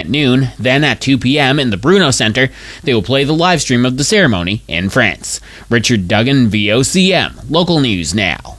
at noon. Then at 2 p.m. in the Bruno Centre, they will play the live stream of the ceremony in France. Richard Duggan, VOCM. Local news now.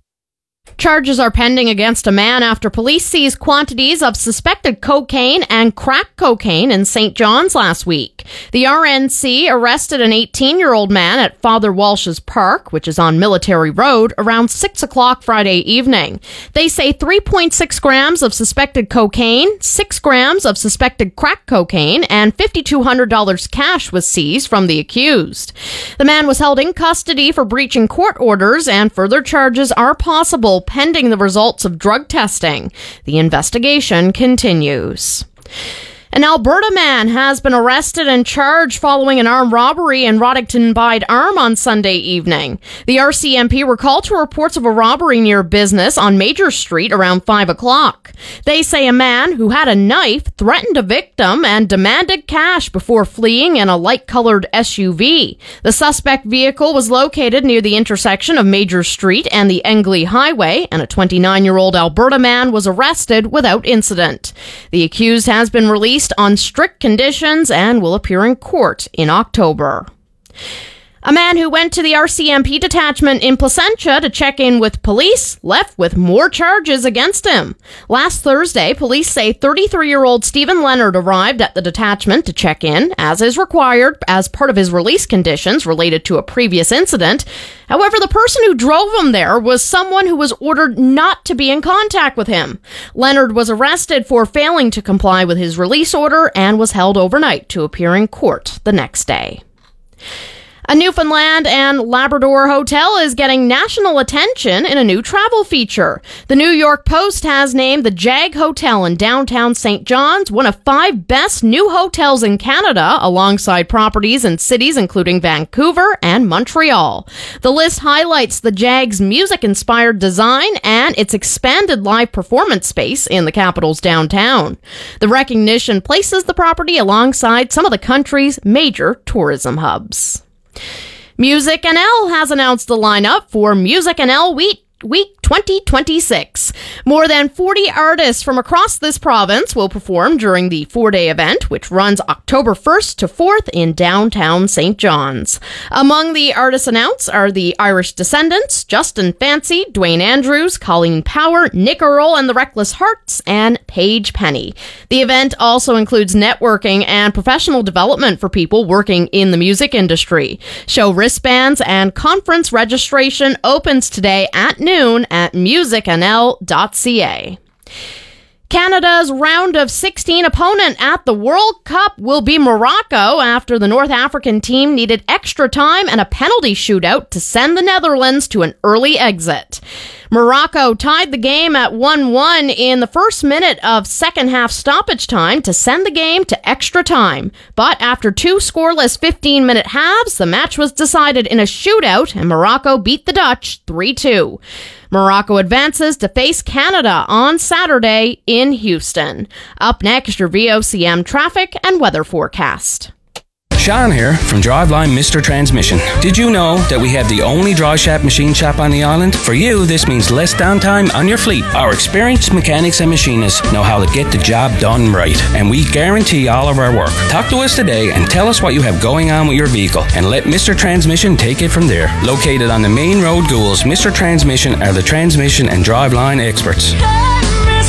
Charges are pending against a man after police seized quantities of suspected cocaine and crack cocaine in St. John's last week. The RNC arrested an 18-year-old man at Father Walsh's Park, which is on Military Road, around 6 o'clock Friday evening. They say 3.6 grams of suspected cocaine, 6 grams of suspected crack cocaine, and $5,200 cash was seized from the accused. The man was held in custody for breaching court orders, and further charges are possible pending the results of drug testing. The investigation continues. An Alberta man has been arrested and charged following an armed robbery in Roddickton Bide Arm on Sunday evening. The RCMP were called to reports of a robbery near business on Major Street around 5 o'clock. They say a man who had a knife threatened a victim and demanded cash before fleeing in a light-colored SUV. The suspect vehicle was located near the intersection of Major Street and the Engley Highway, and a 29-year-old Alberta man was arrested without incident. The accused has been released on strict conditions and will appear in court in October. A man who went to the RCMP detachment in Placentia to check in with police left with more charges against him. Last Thursday, police say 33-year-old Stephen Leonard arrived at the detachment to check in, as is required as part of his release conditions related to a previous incident. However, the person who drove him there was someone who was ordered not to be in contact with him. Leonard was arrested for failing to comply with his release order and was held overnight to appear in court the next day. A Newfoundland and Labrador hotel is getting national attention in a new travel feature. The New York Post has named the Jag Hotel in downtown St. John's one of 5 best new hotels in Canada, alongside properties in cities including Vancouver and Montreal. The list highlights the Jag's music-inspired design and its expanded live performance space in the capital's downtown. The recognition places the property alongside some of the country's major tourism hubs. Music NL has announced the lineup for Music NL Week 2026. More than 40 artists from across this province will perform during the 4-day event, which runs October 1st to 4th in downtown St. John's. Among the artists announced are the Irish Descendants, Justin Fancy, Dwayne Andrews, Colleen Power, Nick Earl and the Reckless Hearts, and Paige Penny. The event also includes networking and professional development for people working in the music industry. Show wristbands and conference registration opens today at noon at musicnl.ca. Canada's round of 16 opponent at the World Cup will be Morocco after the North African team needed extra time and a penalty shootout to send the Netherlands to an early exit. Morocco tied the game at 1-1 in the first minute of second half stoppage time to send the game to extra time. But after 2 scoreless 15-minute halves, the match was decided in a shootout and Morocco beat the Dutch 3-2. Morocco advances to face Canada on Saturday in Houston. Up next, your VOCM traffic and weather forecast. Sean here from Driveline Mr. Transmission. Did you know that we have the only dry shaft machine shop on the island? For you, this means less downtime on your fleet. Our experienced mechanics and machinists know how to get the job done right, and we guarantee all of our work. Talk to us today and tell us what you have going on with your vehicle, and let Mr. Transmission take it from there. Located on the main road, Ghouls, Mr. Transmission are the transmission and driveline experts. Hey,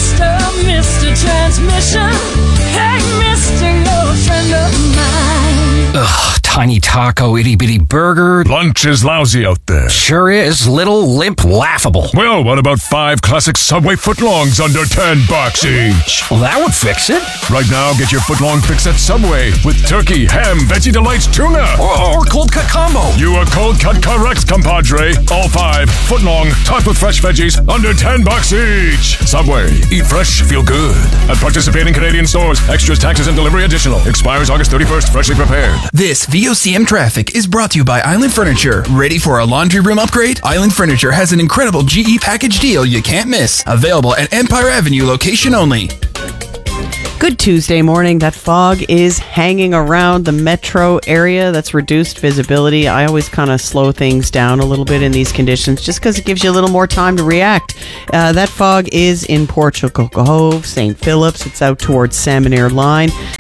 Mr. Transmission. Hey, Mr. Your friend of mine. Ugh, tiny taco, itty-bitty burger. Lunch is lousy out there. Sure is. Little, limp, laughable. Well, what about 5 classic Subway footlongs under $10 each? Well, that would fix it. Right now, get your footlong fix at Subway with turkey, ham, Veggie Delights, tuna. Or cold cut combo. You are cold cut correct, compadre. All 5 footlong, topped with fresh veggies, under $10 each. Subway. Eat fresh, feel good. At participating Canadian stores. Extras, taxes, and delivery additional. Expires August 31st. Freshly prepared. This VOCM traffic is brought to you by Island Furniture. Ready for a laundry room upgrade? Island Furniture has an incredible GE package deal you can't miss. Available at Empire Avenue, location only. Good Tuesday morning. That fog is hanging around the metro area. That's reduced visibility. I always kind of slow things down a little bit in these conditions just because it gives you a little more time to react. That fog is in Portugal Cove, St. Phillips. It's out towards Salmon Air Line.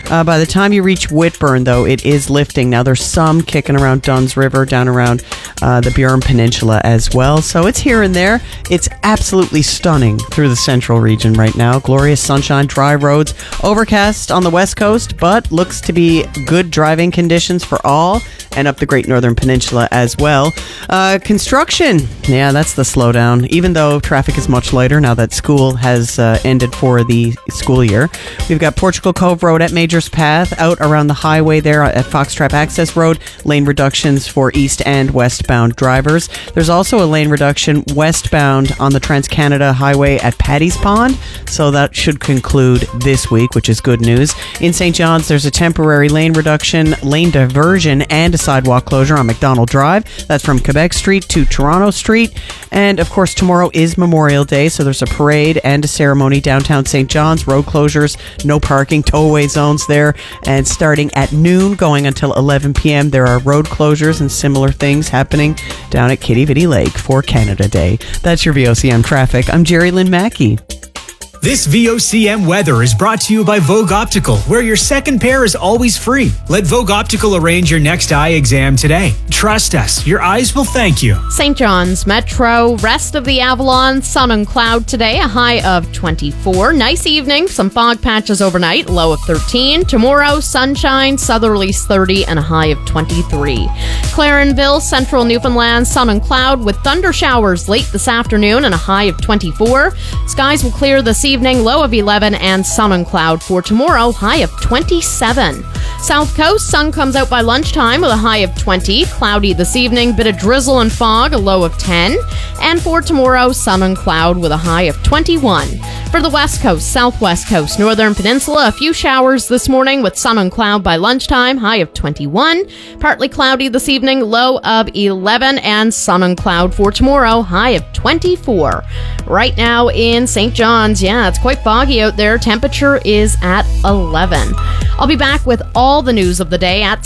By the time you reach Whitburn, though, it is lifting. Now, there's some kicking around Dunn's River, down around the Burin Peninsula as well. So it's here and there. It's absolutely stunning through the central region right now. Glorious sunshine, dry roads, overcast on the west coast, but looks to be good driving conditions for all, and up the Great Northern Peninsula as well. Construction, yeah, that's the slowdown, even though traffic is much lighter now that school has ended for the school year. We've got Portugal Cove Road at Majors Path, out around the highway there at Foxtrap Access Road, lane reductions for east and westbound drivers. There's also a lane reduction westbound on the Trans-Canada Highway at Paddy's Pond, so that should conclude this week, which is good news. In St. John's, there's a temporary lane reduction, lane diversion, and a sidewalk closure on McDonald Drive. That's from Quebec Street to Toronto Street. And, of course, tomorrow is Memorial Day, so there's a parade and a ceremony downtown St. John's. Road closures, no parking, tow-away zones there. And starting at noon, going until 11 p.m., there are road closures and similar things happening down at Kitty Vitty Lake for Canada Day. That's your VOCM traffic. I'm Jerry Lynn Mackey. This VOCM weather is brought to you by Vogue Optical, where your second pair is always free. Let Vogue Optical arrange your next eye exam today. Trust us, your eyes will thank you. St. John's Metro, rest of the Avalon, sun and cloud today, a high of 24. Nice evening, some fog patches overnight, low of 13. Tomorrow, sunshine, southerlies 30 and a high of 23. Clarenville, central Newfoundland, sun and cloud with thunder showers late this afternoon and a high of 24. Skies will clear this evening, low of 11, and sun and cloud for tomorrow, high of 27. South Coast, sun comes out by lunchtime with a high of 20. Cloudy this evening, bit of drizzle and fog, a low of 10. And for tomorrow, sun and cloud with a high of 21. For the West Coast, Southwest Coast, Northern Peninsula, a few showers this morning with sun and cloud by lunchtime, high of 21. Partly cloudy this evening, low of 11, and sun and cloud for tomorrow, high of 24. Right now in St. John's, yeah, it's quite foggy out there. Temperature is at 11. I'll be back with all the news of the day at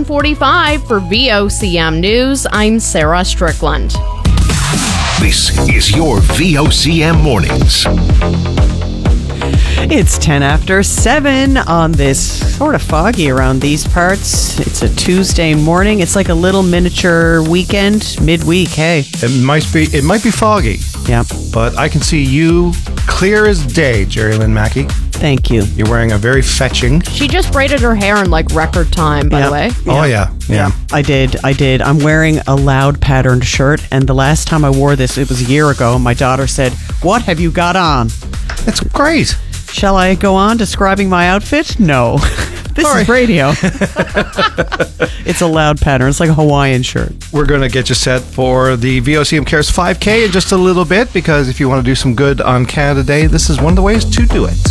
7:45 for VOCM News. I'm Sarah Strickland. This is your VOCM Mornings. It's 10 after 7 on this sort of foggy around these parts. It's a Tuesday morning. It's like a little miniature weekend, midweek, hey. It might be foggy. Yeah. But I can see you clear as day, Jerry Lynn Mackey. Thank you. You're wearing a very fetching. She just braided her hair in like record time, by the way. Oh, yeah. I did. I'm wearing a loud patterned shirt, and the last time I wore this, it was a year ago. My daughter said, "What have you got on?" That's great. Shall I go on describing my outfit? No. This is radio. It's a loud pattern. It's like a Hawaiian shirt. We're going to get you set for the VOCM Cares 5K in just a little bit, because if you want to do some good on Canada Day, this is one of the ways to do it.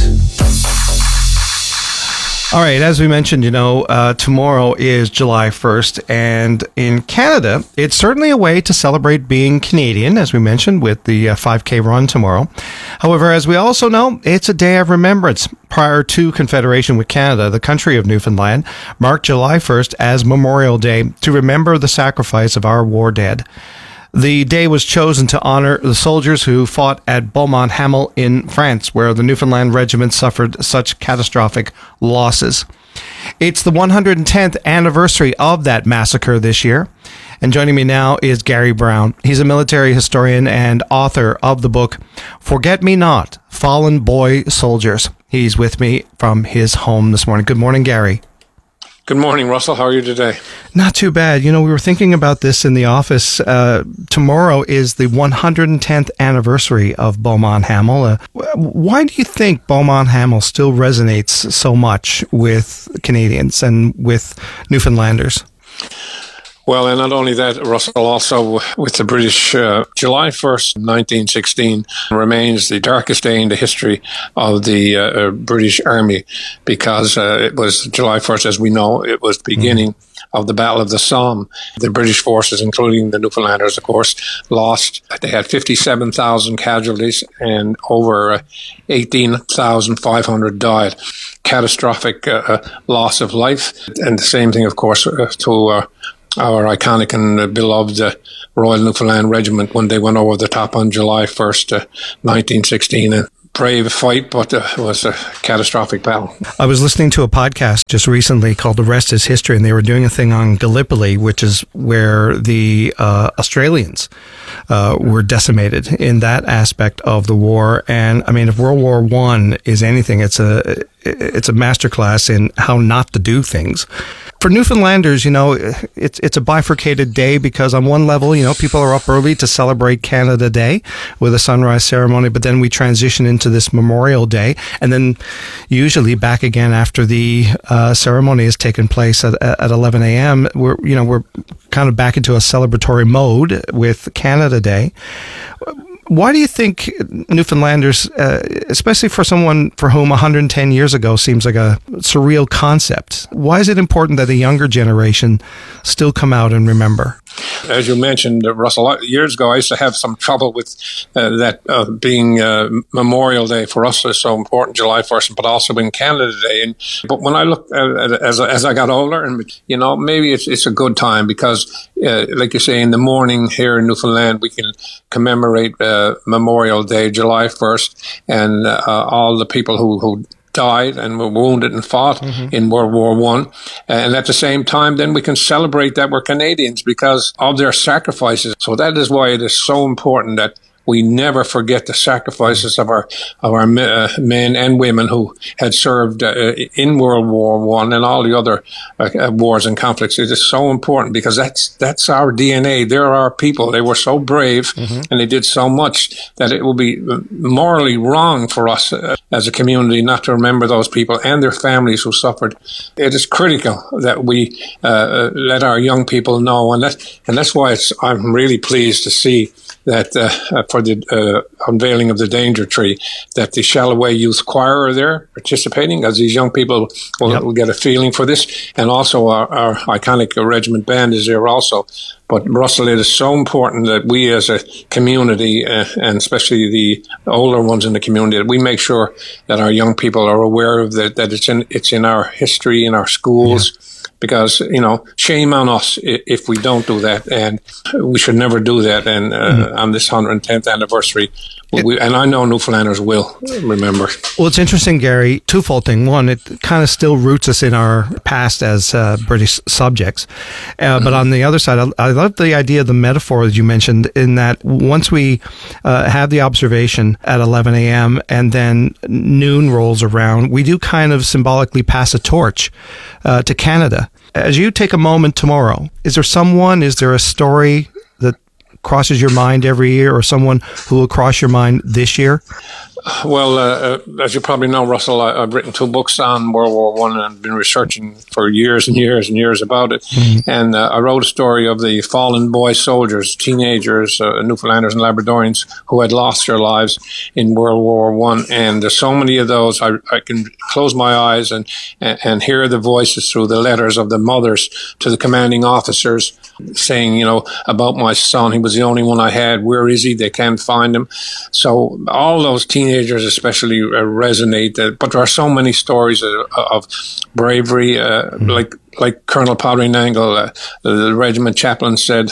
All right, as we mentioned, tomorrow is July 1st, and in Canada, it's certainly a way to celebrate being Canadian, as we mentioned, with the 5K run tomorrow. However, as we also know, it's a day of remembrance. Prior to Confederation with Canada, the country of Newfoundland marked July 1st as Memorial Day to remember the sacrifice of our war dead. The day was chosen to honor the soldiers who fought at Beaumont-Hamel in France, where the Newfoundland Regiment suffered such catastrophic losses. It's the 110th anniversary of that massacre this year. And joining me now is Gary Brown. He's a military historian and author of the book, Forget Me Not, Fallen Boy Soldiers. He's with me from his home this morning. Good morning, Gary. Good morning, Russell. How are you today? Not too bad. We were thinking about this in the office. Tomorrow is the 110th anniversary of Beaumont-Hamel. Why do you think Beaumont-Hamel still resonates so much with Canadians and with Newfoundlanders? Well, and not only that, Russell, also with the British, July 1st, 1916 remains the darkest day in the history of the British Army, because it was July 1st, as we know, it was the beginning of the Battle of the Somme. The British forces, including the Newfoundlanders, of course, lost. They had 57,000 casualties and over 18,500 died. Catastrophic loss of life. And the same thing, of course, to our iconic and beloved Royal Newfoundland Regiment when they went over the top on July 1st, 1916, and brave fight, but it was a catastrophic battle. I was listening to a podcast just recently called The Rest is History, and they were doing a thing on Gallipoli, which is where the Australians were decimated in that aspect of the war. And I mean, if World War I is anything, it's a masterclass in how not to do things. For Newfoundlanders, it's a bifurcated day because on one level, people are up early to celebrate Canada Day with a sunrise ceremony, but then we transition into this Memorial Day, and then usually back again after the ceremony has taken place at 11 a.m. We're kind of back into a celebratory mode with Canada Day. Why do you think Newfoundlanders, especially for someone for whom 110 years ago seems like a surreal concept, why is it important that the younger generation still come out and remember? As you mentioned, Russell, years ago I used to have some trouble with that being Memorial Day for us is so important, July 1st, but also in Canada Day. But when I look at it as I got older, and maybe it's a good time because, like you say, in the morning here in Newfoundland, we can commemorate Memorial Day, July 1st, and all the people who died and were wounded and fought in World War I. And at the same time, then we can celebrate that we're Canadians because of their sacrifices. So that is why it is so important that we never forget the sacrifices of our men and women who had served in World War I and all the other wars and conflicts. It is so important because that's our DNA. They're our people. They were so brave and they did so much that it will be morally wrong for us as a community not to remember those people and their families who suffered. It is critical that we let our young people know, and that's why I'm really pleased to see that for the unveiling of the Danger Tree, that the Shalloway Youth Choir are there participating, as these young people will get a feeling for this, and also our iconic regiment band is there also. But Russell, it is so important that we as a community, and especially the older ones in the community, that we make sure that our young people are aware of that it's in our history, in our schools. Yeah. Because, shame on us if we don't do that, and we should never do that. And on this 110th anniversary, and I know Newfoundlanders will remember. Well, it's interesting, Gary, twofold thing. One, it kind of still roots us in our past as British subjects. But on the other side, I love the idea of the metaphor that you mentioned in that once we have the observation at 11 a.m. and then noon rolls around, we do kind of symbolically pass a torch to Canada. As you take a moment tomorrow, is there a story that crosses your mind every year, or someone who will cross your mind this year? Well, as you probably know, Russell, I've written 2 books on World War I and I've been researching for years and years and years about it. And I wrote a story of the fallen boy soldiers, teenagers, Newfoundlanders and Labradorians who had lost their lives in World War I. And there's so many of those, I can close my eyes and hear the voices through the letters of the mothers to the commanding officers saying, about my son. He was the only one I had. Where is he? They can't find him. So all those teenagers especially resonate, but there are so many stories of bravery, like Colonel Padre Nangle, the regiment chaplain said,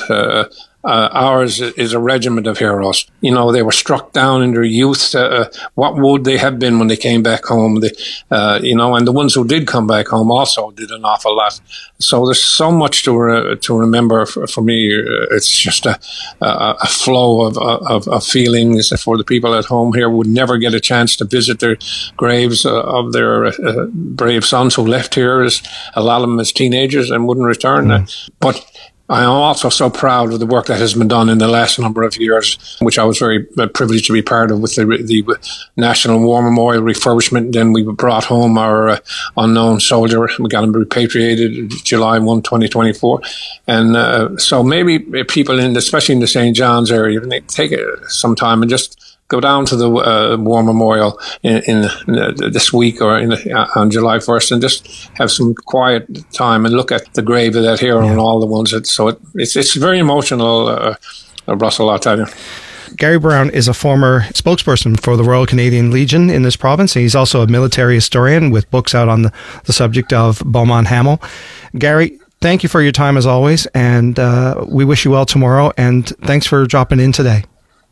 ours is a regiment of heroes. They were struck down in their youth. What would they have been when they came back home? And the ones who did come back home also did an awful lot. So there's so much to remember for me. It's just a flow of feelings for the people at home here would never get a chance to visit their graves of their brave sons who left here, as a lot of them as teenagers, and wouldn't return. But I am also so proud of the work that has been done in the last number of years, which I was very privileged to be part of with the National War Memorial refurbishment. Then we brought home our unknown soldier. We got him repatriated July 1, 2024. And so maybe people, especially in the St. John's area, they take some time and just go down to the War Memorial in this week or on July 1st and just have some quiet time and look at the grave of that hero and all the ones it's very emotional, Russell, I'll tell you. Gary Brown is a former spokesperson for the Royal Canadian Legion in this province. He's also a military historian with books out on the subject of Beaumont Hamel. Gary, thank you for your time as always, and we wish you well tomorrow, and thanks for dropping in today.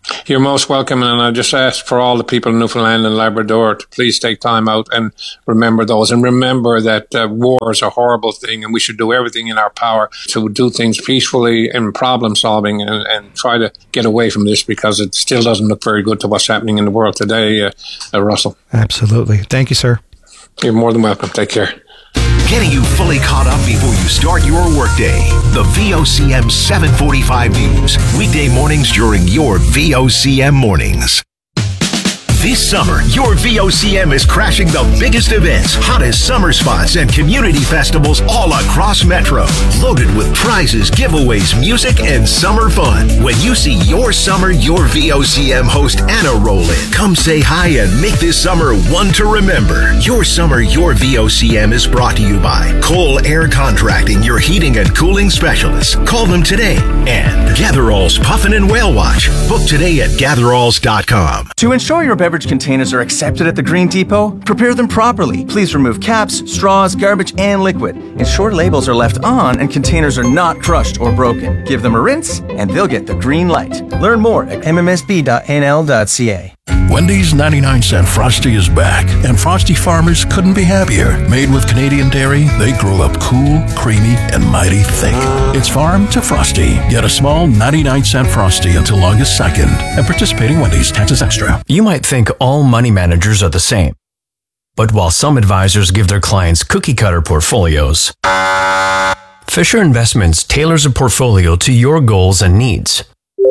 You're most welcome, and I just ask for all the people in Newfoundland and Labrador to please take time out and remember those. And remember that war is a horrible thing, and we should do everything in our power to do things peacefully and problem solving and try to get away from this, because it still doesn't look very good to what's happening in the world today, Russell. Absolutely. Thank you, sir. You're more than welcome. Take care. Getting you fully caught up before you start your workday. The VOCM 745 News. Weekday mornings during your VOCM mornings. This summer, your VOCM is crashing the biggest events, hottest summer spots, and community festivals all across Metro. Loaded with prizes, giveaways, music, and summer fun. When you see your summer, your VOCM host Anna roll in, come say hi and make this summer one to remember. Your summer, your VOCM is brought to you by Cole Air Contracting, your heating and cooling specialists. Call them today. And Gatherall's Puffin and Whale Watch. Book today at gatheralls.com. To ensure your beverage containers are accepted at the Green Depot, prepare them properly. Please remove caps, straws, garbage, and liquid. Ensure labels are left on and containers are not crushed or broken. Give them a rinse and they'll get the green light. Learn more at mmsb.nl.ca. Wendy's 99-cent Frosty is back, and Frosty farmers couldn't be happier. Made with Canadian dairy, they grow up cool, creamy, and mighty thick. It's farm to Frosty. Get a small 99-cent Frosty until August 2nd. And participating Wendy's, taxes extra. You might think all money managers are the same. But while some advisors give their clients cookie-cutter portfolios, Fisher Investments tailors a portfolio to your goals and needs.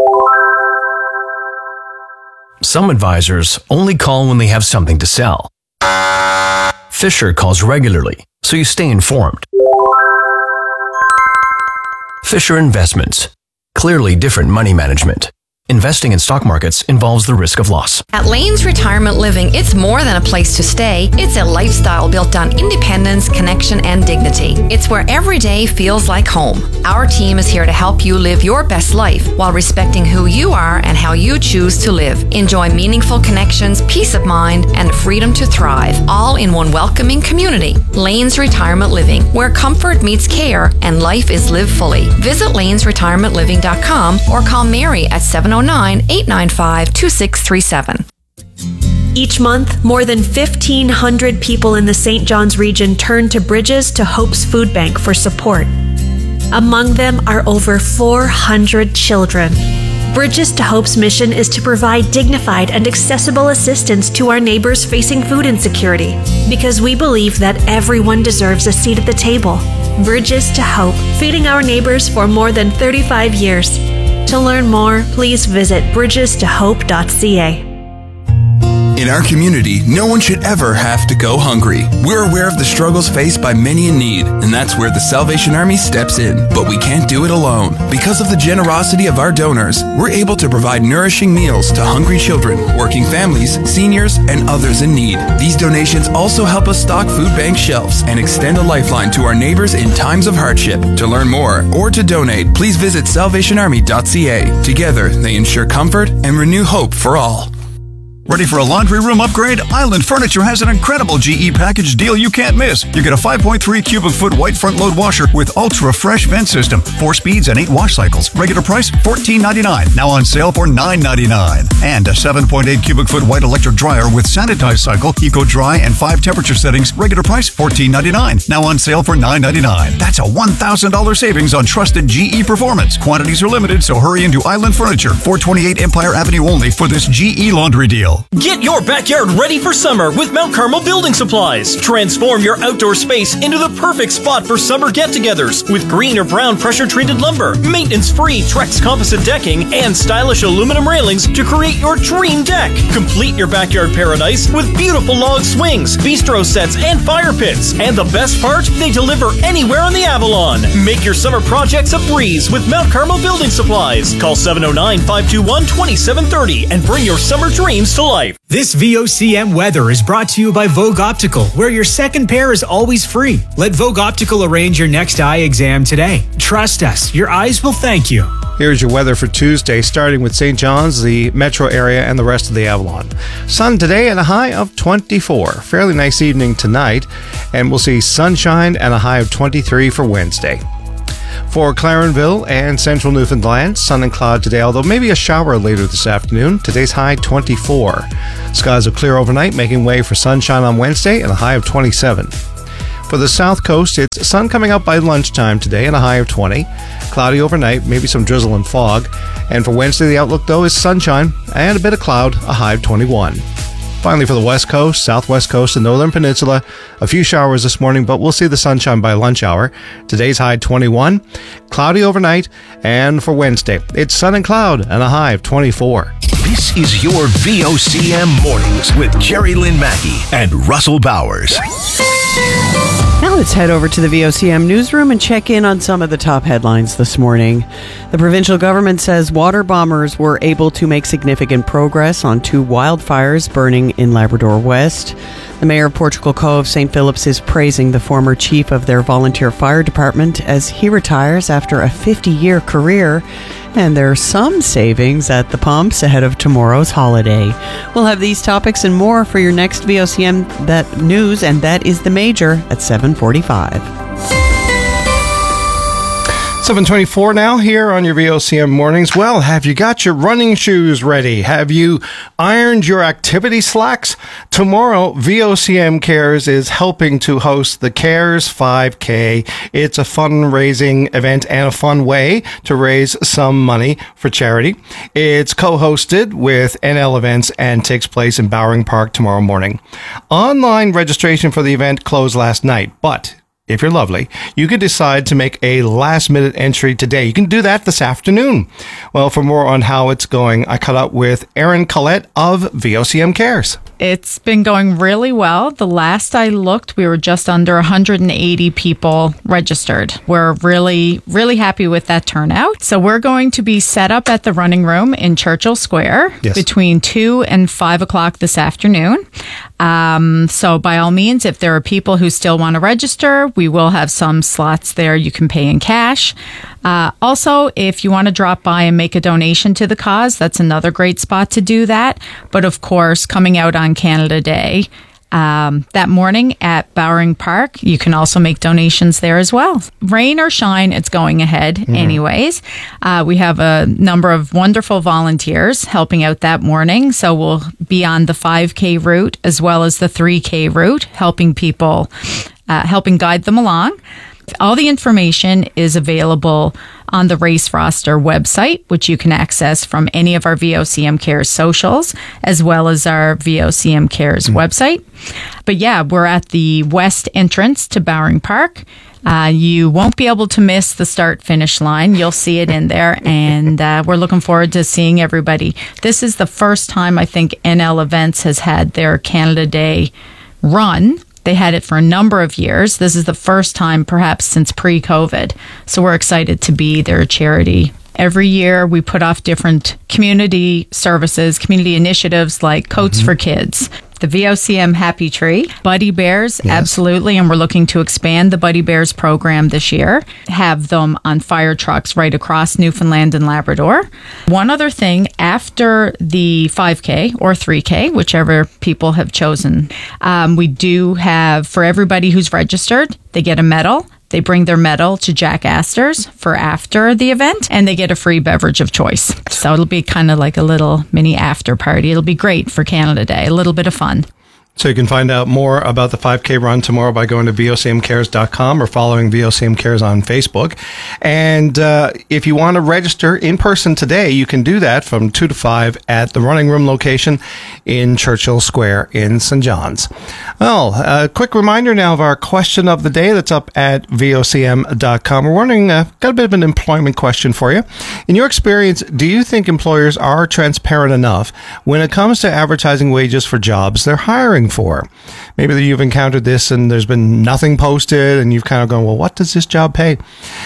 Some advisors only call when they have something to sell. Fisher calls regularly, so you stay informed. Fisher Investments. Clearly different money management. Investing in stock markets involves the risk of loss. At Lane's Retirement Living, it's more than a place to stay. It's a lifestyle built on independence, connection, and dignity. It's where every day feels like home. Our team is here to help you live your best life while respecting who you are and how you choose to live. Enjoy meaningful connections, peace of mind, and freedom to thrive, all in one welcoming community. Lane's Retirement Living, where comfort meets care and life is lived fully. Visit lanesretirementliving.com or call Mary at 709-895-2637. Each month, more than 1,500 people in the St. John's region turn to Bridges to Hope's Food Bank for support. Among them are over 400 children. Bridges to Hope's mission is to provide dignified and accessible assistance to our neighbors facing food insecurity, because we believe that everyone deserves a seat at the table. Bridges to Hope, feeding our neighbors for more than 35 years. To learn more, please visit bridgestohope.ca. In our community, no one should ever have to go hungry. We're aware of the struggles faced by many in need, and that's where the Salvation Army steps in. But we can't do it alone. Because of the generosity of our donors, we're able to provide nourishing meals to hungry children, working families, seniors, and others in need. These donations also help us stock food bank shelves and extend a lifeline to our neighbors in times of hardship. To learn more or to donate, please visit salvationarmy.ca. Together, they ensure comfort and renew hope for all. Ready for a laundry room upgrade? Island Furniture has an incredible GE package deal you can't miss. You get a 5.3 cubic foot white front load washer with ultra fresh vent system, 4 speeds and 8 wash cycles. Regular price $14.99. Now on sale for $9.99. And a 7.8 cubic foot white electric dryer with sanitized cycle, eco dry, and 5 temperature settings. Regular price $14.99. Now on sale for $9.99. That's a $1,000 savings on trusted GE performance. Quantities are limited, so hurry into Island Furniture, 428 Empire Avenue only for this GE laundry deal. Get your backyard ready for summer with Mount Carmel Building Supplies. Transform your outdoor space into the perfect spot for summer get-togethers with green or brown pressure-treated lumber, maintenance-free Trex composite decking, and stylish aluminum railings to create your dream deck. Complete your backyard paradise with beautiful log swings, bistro sets, and fire pits. And the best part, they deliver anywhere on the Avalon. Make your summer projects a breeze with Mount Carmel Building Supplies. Call 709-521-2730 and bring your summer dreams to life. This VOCM weather is brought to you by Vogue Optical, where your second pair is always free. Let Vogue Optical arrange your next eye exam today. Trust us, your eyes will thank you. Here's your weather for Tuesday, starting with St. John's, the metro area, and the rest of the Avalon. Sun today and a high of 24. Fairly nice evening tonight, and we'll see sunshine and a high of 23 for Wednesday. For Clarenville and central Newfoundland, sun and cloud today, although maybe a shower later this afternoon. Today's high 24. Skies will clear overnight, making way for sunshine on Wednesday and a high of 27. For the south coast, it's sun coming out by lunchtime today and a high of 20. Cloudy overnight, maybe some drizzle and fog. And for Wednesday, the outlook, though, is sunshine and a bit of cloud, a high of 21. Finally, for the west coast, southwest coast, and northern peninsula, a few showers this morning, but we'll see the sunshine by lunch hour. Today's high 21, cloudy overnight, and for Wednesday, it's sun and cloud and a high of 24. This is your VOCM Mornings with Jerry Lynn Mackey and Russell Bowers. Now let's head over to the VOCM newsroom and check in on some of the top headlines this morning. The provincial government says water bombers were able to make significant progress on 2 wildfires burning in Labrador West. The mayor of Portugal Cove, St. Philip's, is praising the former chief of their volunteer fire department as he retires after a 50-year career. And there are some savings at the pumps ahead of tomorrow's holiday. We'll have these topics and more for your next VOCM that news, and that is the major at 7:45. 7:24 now here on your VOCM Mornings. Well, have you got your running shoes ready? Have you ironed your activity slacks? Tomorrow, VOCM Cares is helping to host the Cares 5K. It's a fundraising event and a fun way to raise some money for charity. It's co-hosted with NL Events and takes place in Bowring Park tomorrow morning. Online registration for the event closed last night, but if you're lovely, you could decide to make a last-minute entry today. You can do that this afternoon. Well, for more on how it's going, I caught up with Erin Collette of VOCM Cares. It's been going really well. The last I looked, we were just under 180 people registered. We're really, really happy with that turnout. So we're going to be set up at the Running Room in Churchill Square between 2 and 5 o'clock this afternoon. So by all means, if there are people who still want to register, we will have some slots there you can pay in cash. Also, if you want to drop by and make a donation to the cause, that's another great spot to do that. But of course, coming out on Canada Day, that morning at Bowring Park, you can also make donations there as well. Rain or shine, it's going ahead anyways. We have a number of wonderful volunteers helping out that morning. So we'll be on the 5K route as well as the 3K route, helping people, helping guide them along. All the information is available on the Race Roster website, which you can access from any of our VOCM Cares socials, as well as our VOCM Cares website. But yeah, we're at the west entrance to Bowring Park. You won't be able to miss the start-finish line. You'll see it in there, and we're looking forward to seeing everybody. This is the first time I think NL Events has had their Canada Day run. They had it for a number of years. This is the first time perhaps since pre-COVID. So we're excited to be their charity. Every year we put off different community services, community initiatives like Coats for Kids, the VOCM Happy Tree, Buddy Bears, absolutely. And we're looking to expand the Buddy Bears program this year, have them on fire trucks right across Newfoundland and Labrador. One other thing, after the 5K or 3K, whichever people have chosen, we do have, for everybody who's registered, they get a medal. They bring their medal to Jack Astor's for after the event, and they get a free beverage of choice. So it'll be kind of like a little mini after party. It'll be great for Canada Day, a little bit of fun. So you can find out more about the 5K run tomorrow by going to VOCMcares.com or following VOCM Cares on Facebook. And if you want to register in person today, you can do that from 2 to 5 at the Running Room location in Churchill Square in St. John's. Well, a quick reminder now of our question of the day that's up at VOCM.com. We're wondering, got a bit of an employment question for you. In your experience, do you think employers are transparent enough when it comes to advertising wages for jobs they're hiring for? Maybe you've encountered this and there's been nothing posted and you've kind of gone, well, what does this job pay?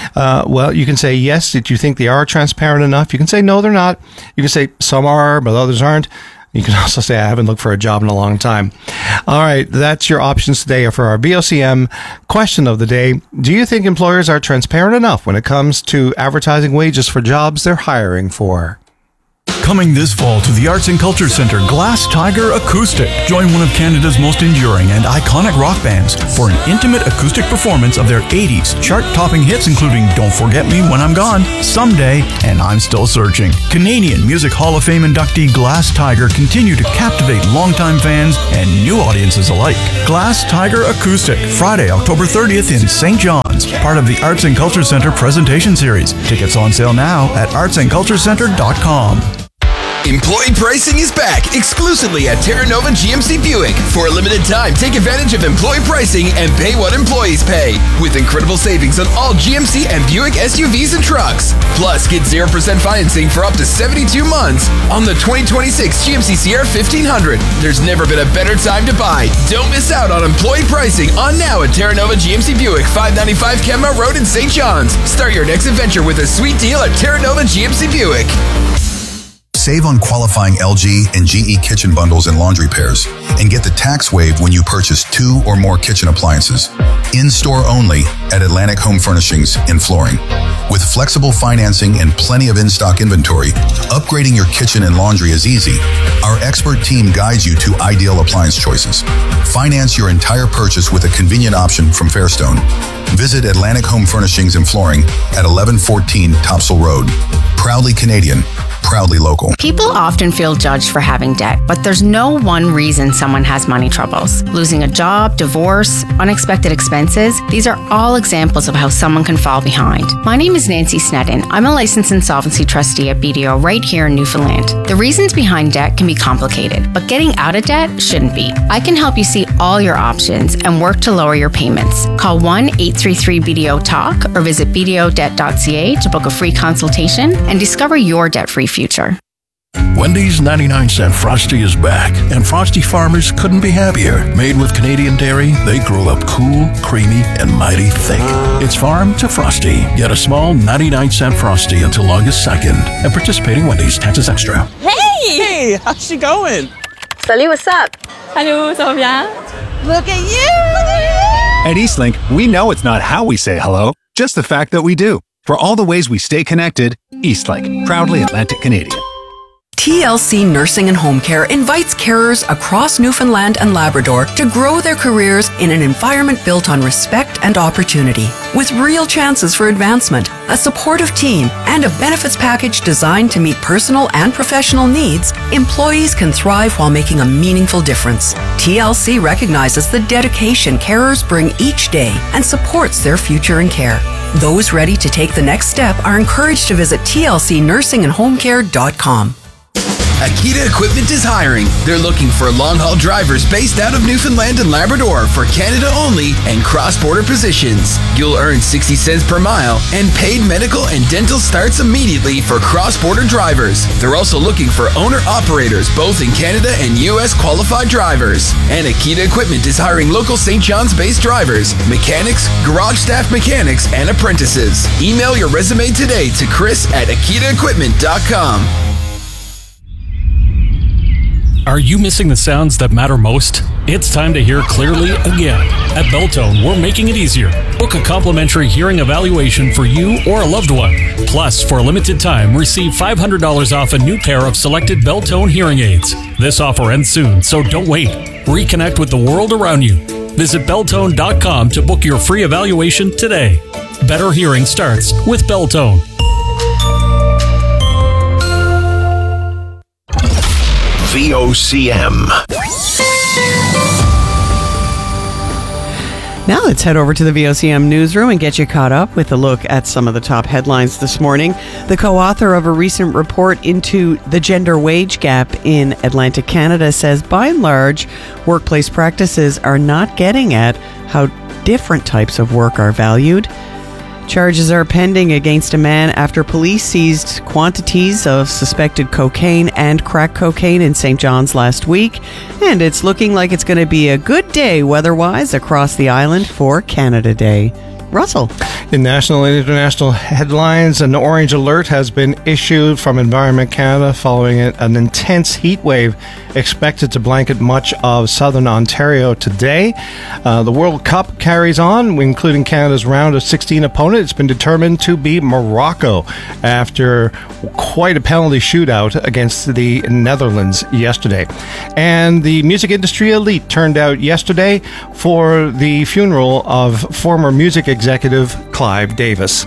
Well, you can say yes, that you think they are transparent enough. You can say no, they're not. You can say some are, but others aren't. You can also say I haven't looked for a job in a long time. All right, that's your options today for our VOCM question of the day. Do you think employers are transparent enough when it comes to advertising wages for jobs they're hiring for? Coming this fall to the Arts and Culture Centre, Glass Tiger Acoustic. Join one of Canada's most enduring and iconic rock bands for an intimate acoustic performance of their 80s chart-topping hits including Don't Forget Me When I'm Gone, Someday, and I'm Still Searching. Canadian Music Hall of Fame inductee Glass Tiger continue to captivate longtime fans and new audiences alike. Glass Tiger Acoustic, Friday, October 30th in St. John's, part of the Arts and Culture Centre presentation series. Tickets on sale now at artsandculturecentre.com. Employee pricing is back exclusively at Terra Nova GMC Buick. For a limited time, take advantage of employee pricing and pay what employees pay with incredible savings on all GMC and Buick SUVs and trucks. Plus, get 0% financing for up to 72 months on the 2026 GMC Sierra 1500. There's never been a better time to buy. Don't miss out on employee pricing on now at Terra Nova GMC Buick, 595 Kenmare Road in St. John's. Start your next adventure with a sweet deal at Terra Nova GMC Buick. Save on qualifying LG and GE kitchen bundles and laundry pairs, and get the tax waive when you purchase 2 or more kitchen appliances. In-store only at Atlantic Home Furnishings in Flooring. With flexible financing and plenty of in-stock inventory, upgrading your kitchen and laundry is easy. Our expert team guides you to ideal appliance choices. Finance your entire purchase with a convenient option from Fairstone. Visit Atlantic Home Furnishings in Flooring at 1114 Topsail Road. Proudly Canadian, proudly local. People often feel judged for having debt, but there's no one reason someone has money troubles. Losing a job, divorce, unexpected expenses, these are all examples of how someone can fall behind. My name is Nancy Sneddon. I'm a licensed insolvency trustee at BDO right here in Newfoundland. The reasons behind debt can be complicated, but getting out of debt shouldn't be. I can help you see all your options and work to lower your payments. Call 1-833-BDO-TALK or visit bdodebt.ca to book a free consultation and discover your debt-free future. Wendy's 99-cent Frosty is back, and Frosty farmers couldn't be happier. Made with Canadian dairy, they grow up cool, creamy, and mighty thick. It's farm to Frosty. Get a small 99-cent Frosty until August 2nd. And participating Wendy's, taxes extra. Hey, how's she going? Salut, what's up? Hello, ça va bien? Look at you! At Eastlink, we know it's not how we say hello, just the fact that we do. For all the ways we stay connected, Eastlink, proudly Atlantic Canadian. TLC Nursing and Home Care invites carers across Newfoundland and Labrador to grow their careers in an environment built on respect and opportunity. With real chances for advancement, a supportive team, and a benefits package designed to meet personal and professional needs, employees can thrive while making a meaningful difference. TLC recognizes the dedication carers bring each day and supports their future in care. Those ready to take the next step are encouraged to visit tlcnursingandhomecare.com. Akita Equipment is hiring. They're looking for long-haul drivers based out of Newfoundland and Labrador for Canada only and cross-border positions. You'll earn 60 cents per mile, and paid medical and dental starts immediately for cross-border drivers. They're also looking for owner-operators both in Canada and U.S. qualified drivers. And Akita Equipment is hiring local St. John's-based drivers, mechanics, garage staff mechanics, and apprentices. Email your resume today to chris@akitaequipment.com. Are you missing the sounds that matter most? It's time to hear clearly again. At Belltone, we're making it easier. Book a complimentary hearing evaluation for you or a loved one. Plus, for a limited time, receive $500 off a new pair of selected Belltone hearing aids. This offer ends soon, so don't wait. Reconnect with the world around you. Visit Belltone.com to book your free evaluation today. Better hearing starts with Belltone. VOCM. Now let's head over to the VOCM newsroom and get you caught up with a look at some of the top headlines this morning. The co-author of a recent report into the gender wage gap in Atlantic Canada says, by and large, workplace practices are not getting at how different types of work are valued. Charges are pending against a man after police seized quantities of suspected cocaine and crack cocaine in St. John's last week. And it's looking like it's going to be a good day weather-wise across the island for Canada Day. Russell. In national and international headlines, an orange alert has been issued from Environment Canada following an intense heat wave expected to blanket much of southern Ontario today. The World Cup carries on, including Canada's round of 16 opponent. It's been determined to be Morocco after quite a penalty shootout against the Netherlands yesterday. And the music industry elite turned out yesterday for the funeral of former music executive Clive Davis.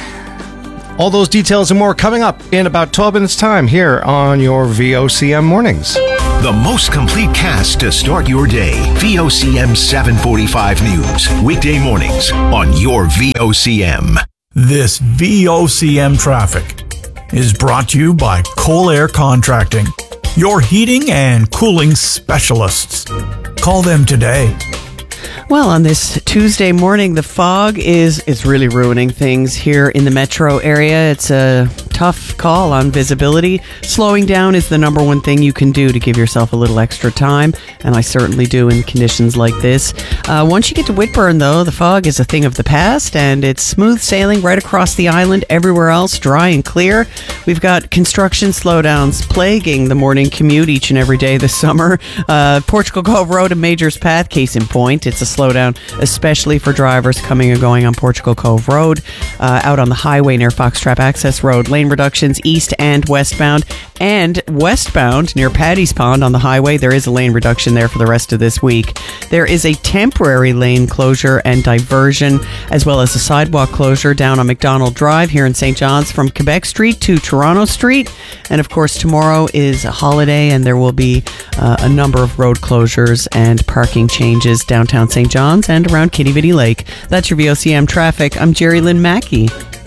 All those details and more coming up in about 12 minutes' time here on your VOCM Mornings. The most complete cast to start your day. VOCM 745 News. Weekday mornings on your VOCM. This VOCM traffic is brought to you by Coal Air Contracting, your heating and cooling specialists. Call them today. Well, on this Tuesday morning, the fog is really ruining things here in the metro area. It's a tough call on visibility. Slowing down is the number one thing you can do to give yourself a little extra time, and I certainly do in conditions like this. Once you get to Whitburn, though, the fog is a thing of the past, and it's smooth sailing right across the island. Everywhere else, dry and clear. We've got construction slowdowns plaguing the morning commute each and every day this summer. Portugal Cove Road and Majors Path, case in point. It's a slowdown, especially for drivers coming and going on Portugal Cove Road. Out on the highway near Foxtrap Access Road, lane reductions east and westbound. And westbound near Paddy's Pond on the highway, there is a lane reduction there for the rest of this week. There is a temporary lane closure and diversion, as well as a sidewalk closure down on McDonald Drive here in St. John's from Quebec Street to Toronto Street. And of course, tomorrow is a holiday, and there will be a number of road closures and parking changes downtown St. John's and around Kitty Vitty Lake. That's your VOCM traffic. I'm Jerry Lynn Mackey.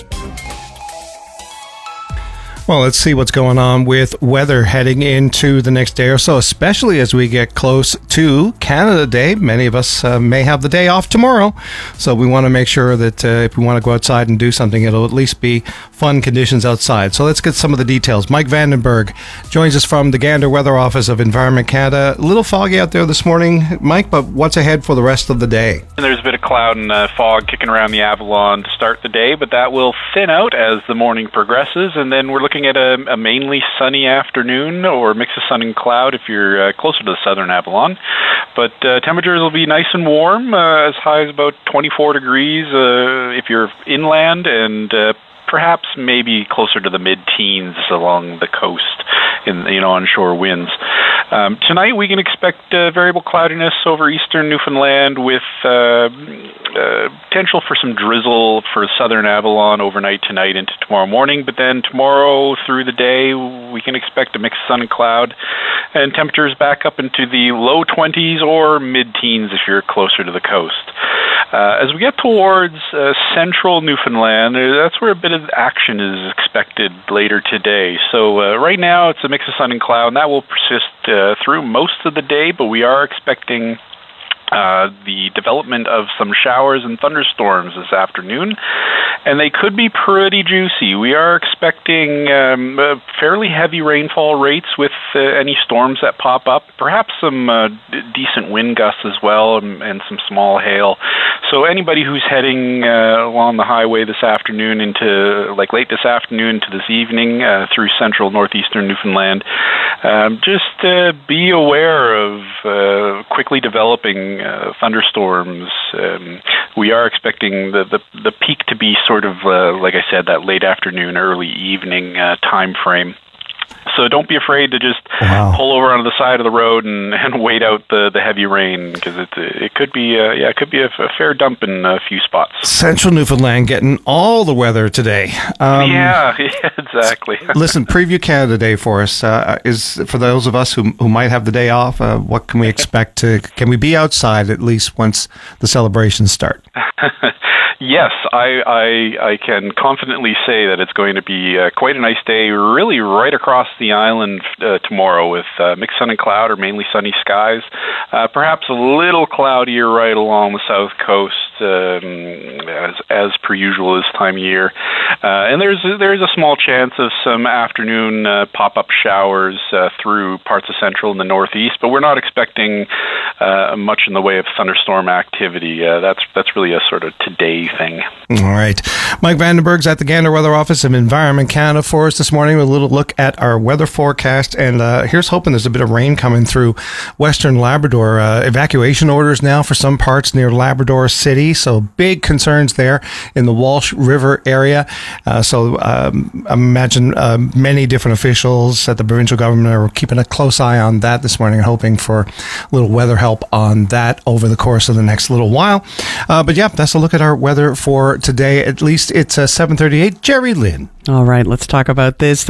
Well, let's see what's going on with weather heading into the next day or so, especially as we get close to Canada Day. Many of us may have the day off tomorrow, so we want to make sure that if we want to go outside and do something, it'll at least be fun conditions outside. So let's get some of the details. Mike Vandenberg joins us from the Gander Weather Office of Environment Canada. A little foggy out there this morning, Mike, but what's ahead for the rest of the day? There's a bit of cloud and fog kicking around the Avalon to start the day, but that will thin out as the morning progresses, and then we're looking at a mainly sunny afternoon or a mix of sun and cloud if you're closer to the southern Avalon. But temperatures will be nice and warm, as high as about 24 degrees if you're inland, and perhaps maybe closer to the mid-teens along the coast in onshore winds. Tonight we can expect variable cloudiness over eastern Newfoundland with potential for some drizzle for southern Avalon overnight tonight into tomorrow morning, but then tomorrow through the day we can expect a mix of sun and cloud and temperatures back up into the low 20s or mid-teens if you're closer to the coast. As we get towards central Newfoundland, that's where a bit of action is expected later today. So right now it's a mix of sun and cloud, and that will persist through most of the day, but we are expecting the development of some showers and thunderstorms this afternoon, and they could be pretty juicy. We are expecting fairly heavy rainfall rates with any storms that pop up, perhaps some decent wind gusts as well, and some small hail. So anybody who's heading along the highway this afternoon into, late this afternoon to this evening through central northeastern Newfoundland, just be aware of quickly developing thunderstorms. We are expecting the peak to be sort of, like I said, that late afternoon, early evening time frame. So don't be afraid to just pull over onto the side of the road and wait out the heavy rain, because it could be a fair dump in a few spots. Central Newfoundland getting all the weather today. Yeah, exactly. Listen, Preview Canada Day for us is for those of us who might have the day off. What can we expect? Can we be outside at least once the celebrations start? Yes, I can confidently say that it's going to be quite a nice day, really right across the island tomorrow, with mixed sun and cloud or mainly sunny skies. Perhaps a little cloudier right along the south coast, as per usual this time of year. And there's a small chance of some afternoon pop-up showers through parts of central and the northeast, but we're not expecting much in the way of thunderstorm activity. That's really a sort of today thing. All right. Mike Vandenberg's at the Gander Weather Office of Environment Canada for us this morning with a little look at our weather forecast. And here's hoping there's a bit of rain coming through Western Labrador. Evacuation orders now for some parts near Labrador City. So big concerns there in the Walsh River area. So I imagine many different officials at the provincial government are keeping a close eye on that this morning and hoping for a little weather help on that over the course of the next little while. But yeah, that's a look at our weather for today. At least it's 7:38. Jerry Lynn. All right, let's talk about this. The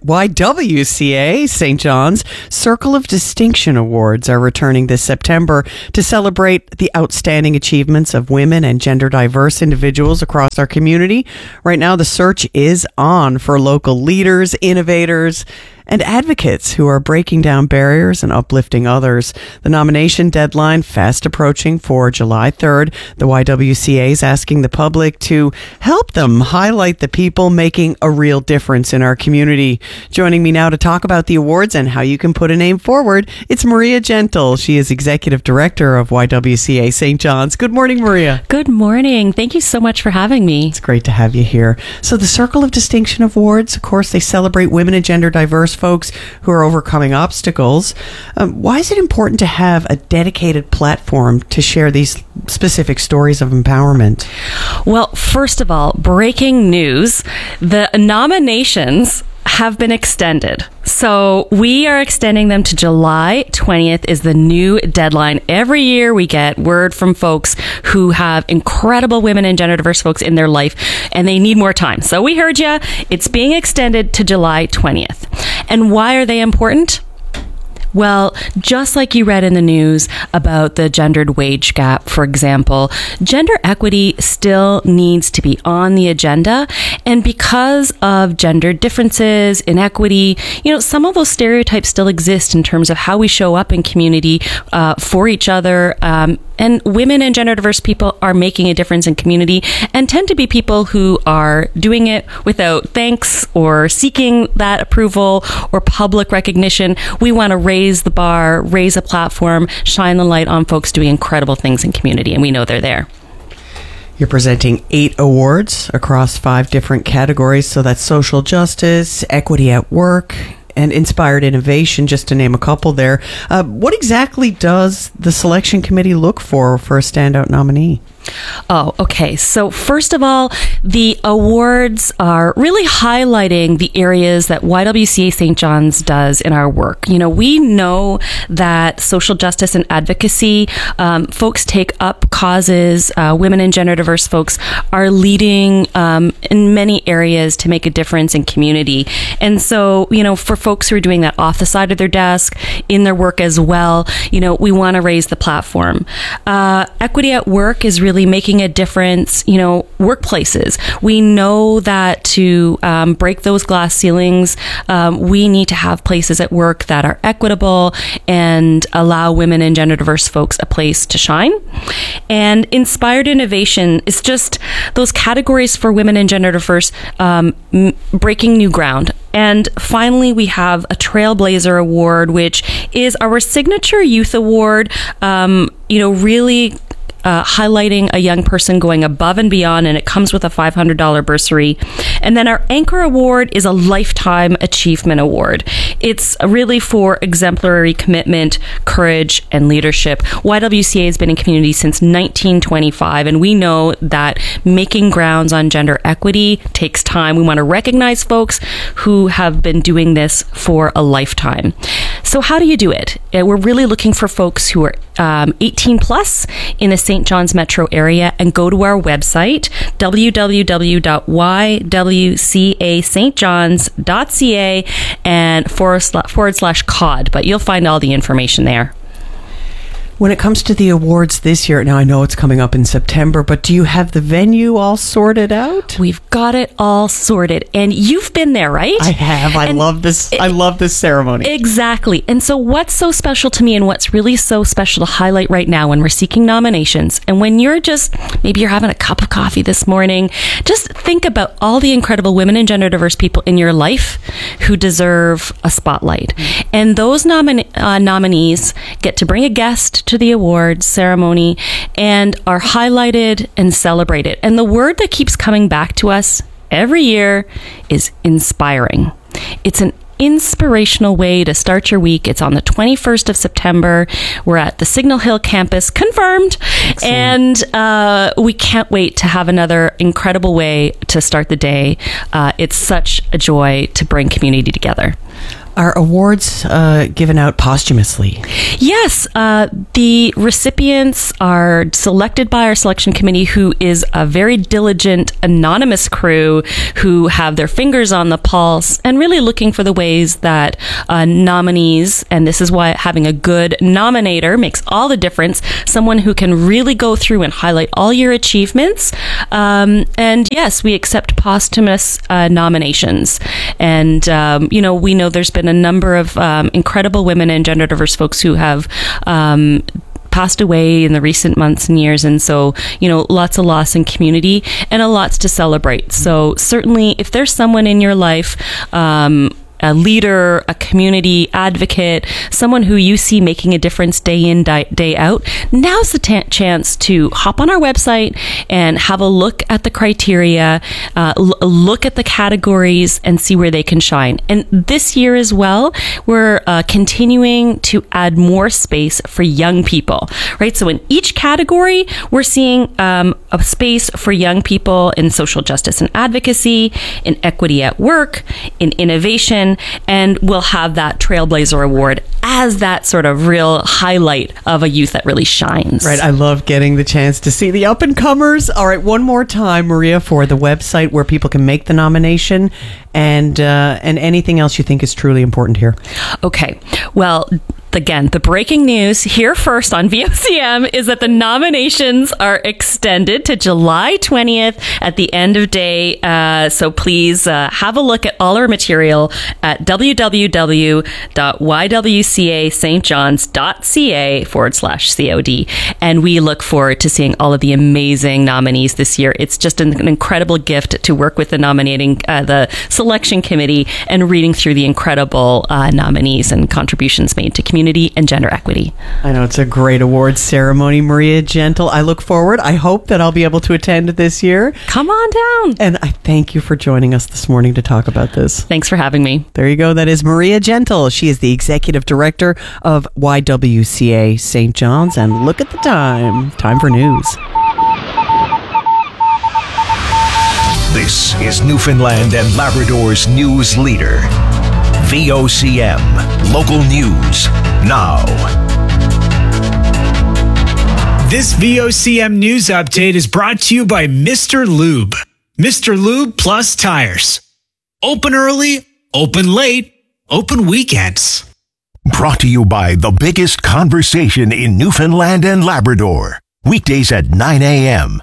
YWCA St. John's Circle of Distinction Awards are returning this September to celebrate the outstanding achievements of women and gender diverse individuals across our community. Right now, the search is on for local leaders, innovators, and advocates who are breaking down barriers and uplifting others. The nomination deadline fast approaching for July 3rd. The YWCA is asking the public to help them highlight the people making a real difference in our community. Joining me now to talk about the awards and how you can put a name forward, it's Maria Gentle. She is Executive Director of YWCA St. John's. Good morning, Maria. Good morning. Thank you so much for having me. It's great to have you here. So the Circle of Distinction Awards, of course, they celebrate women and gender diverse folks who are overcoming obstacles. Why is it important to have a dedicated platform to share these specific stories of empowerment? Well, first of all, breaking news, the nominations have been extended. So we are extending them to July 20th is the new deadline. Every year we get word from folks who have incredible women and gender diverse folks in their life and they need more time. So we heard you. It's being extended to July 20th. And why are they important? Well, just like you read in the news about the gendered wage gap, for example, gender equity still needs to be on the agenda. And because of gender differences, inequity, some of those stereotypes still exist in terms of how we show up in community for each other. And women and gender diverse people are making a difference in community and tend to be people who are doing it without thanks or seeking that approval or public recognition. We want to raise the bar, raise a platform, shine the light on folks doing incredible things in community, and we know they're there. You're presenting 8 awards across 5 different categories. So that's social justice, equity at work, and inspired innovation, just to name a couple there. What exactly does the selection committee look for a standout nominee? Oh, okay. So first of all, the awards are really highlighting the areas that YWCA St. John's does in our work. We know that social justice and advocacy, folks take up causes, women and gender diverse folks are leading in many areas to make a difference in community. And so, for folks who are doing that off the side of their desk, in their work as well, we want to raise the platform. Equity at work is really making a difference, workplaces. We know that to break those glass ceilings, we need to have places at work that are equitable and allow women and gender diverse folks a place to shine. And inspired innovation is just those categories for women and gender diverse, breaking new ground. And finally, we have a Trailblazer Award, which is our signature youth award, really highlighting a young person going above and beyond, and it comes with a $500 bursary. And then our Anchor Award is a Lifetime Achievement Award. It's really for exemplary commitment, courage, and leadership. YWCA has been in community since 1925, and we know that making grounds on gender equity takes time. We want to recognize folks who have been doing this for a lifetime. So how do you do it? We're really looking for folks who are 18 plus in the St. John's metro area, and go to our website, www.ywcastjohns.ca and /COD, but you'll find all the information there. When it comes to the awards this year, now I know it's coming up in September, but do you have the venue all sorted out? We've got it all sorted, and you've been there, right? I have. I love this ceremony. Exactly. And so what's so special to me, and what's really so special to highlight right now when we're seeking nominations, and when maybe you're having a cup of coffee this morning, just think about all the incredible women and gender diverse people in your life who deserve a spotlight. And those nominees get to bring a guest to the awards ceremony and are highlighted and celebrated. And the word that keeps coming back to us every year is inspiring. It's an inspirational way to start your week. It's on the 21st of September. We're at the Signal Hill campus, confirmed. Excellent. And we can't wait to have another incredible way to start the day. It's such a joy to bring community together. Are awards given out posthumously? Yes. The recipients are selected by our selection committee, who is a very diligent, anonymous crew who have their fingers on the pulse and really looking for the ways that nominees, and this is why having a good nominator makes all the difference, someone who can really go through and highlight all your achievements. And yes, we accept posthumous nominations. And, we know there's been a number of incredible women and gender diverse folks who have passed away in the recent months and years. And so, lots of loss in community and a lots to celebrate. So certainly if there's someone in your life, a leader, a community advocate, someone who you see making a difference day in, day out, now's the chance to hop on our website and have a look at the criteria, look at the categories and see where they can shine. And this year as well, we're continuing to add more space for young people, right? So in each category, we're seeing a space for young people in social justice and advocacy, in equity at work, in innovation, and we'll have that Trailblazer Award as that sort of real highlight of a youth that really shines. Right. I love getting the chance to see the up-and-comers. All right, one more time, Maria, for the website where people can make the nomination and anything else you think is truly important here. Okay. Well, again, the breaking news here first on VOCM is that the nominations are extended to July 20th at the end of day. So please have a look at all our material at www.ywcastjohns.ca/COD. And we look forward to seeing all of the amazing nominees this year. It's just an incredible gift to work with the the selection committee and reading through the incredible nominees and contributions made to community and gender equity. I know it's a great awards ceremony, Maria Gentle. I look forward. I hope that I'll be able to attend this year. Come on down. And I thank you for joining us this morning to talk about this. Thanks for having me. There you go. That is Maria Gentle. She is the executive director of YWCA St. John's. And look at the time. Time for news. This is Newfoundland and Labrador's news leader. VOCM, local news, now. This VOCM news update is brought to you by Mr. Lube. Mr. Lube Plus Tires. Open early, open late, open weekends. Brought to you by the biggest conversation in Newfoundland and Labrador. Weekdays at 9 a.m.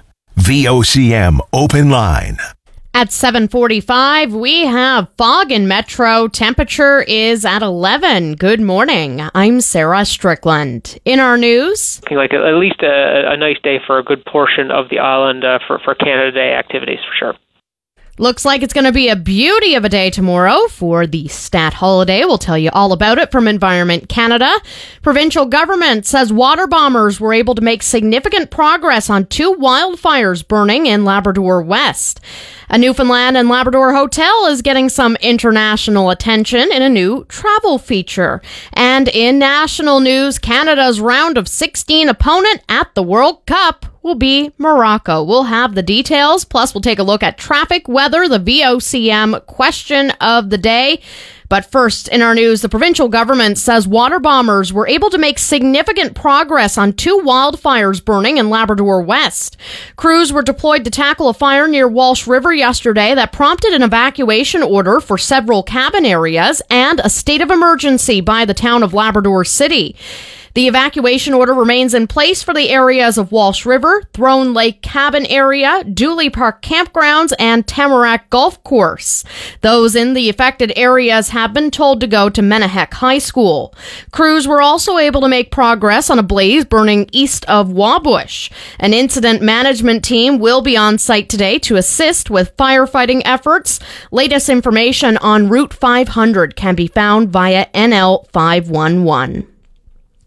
VOCM Open Line. At 7:45, we have fog in Metro. Temperature is at 11. Good morning. I'm Sarah Strickland. In our news, looking like at least a nice day for a good portion of the island for Canada Day activities, for sure. looks like it's going to be a beauty of a day tomorrow for the Stat holiday. We'll tell you all about it from Environment Canada. Provincial government says water bombers were able to make significant progress on 2 wildfires burning in Labrador West. A Newfoundland and Labrador hotel is getting some international attention in a new travel feature. And in national news, Canada's round of 16 opponent at the World Cup will be Morocco. We'll have the details, plus we'll take a look at traffic, weather, the VOCM question of the day. But first, in our news, the provincial government says water bombers were able to make significant progress on 2 wildfires burning in Labrador West. Crews were deployed to tackle a fire near Walsh River yesterday that prompted an evacuation order for several cabin areas and a state of emergency by the town of Labrador City. The evacuation order remains in place for the areas of Walsh River, Throne Lake Cabin Area, Dooley Park Campgrounds, and Tamarack Golf Course. Those in the affected areas have been told to go to Menahek High School. Crews were also able to make progress on a blaze burning east of Wabush. An incident management team will be on site today to assist with firefighting efforts. Latest information on Route 500 can be found via NL 511.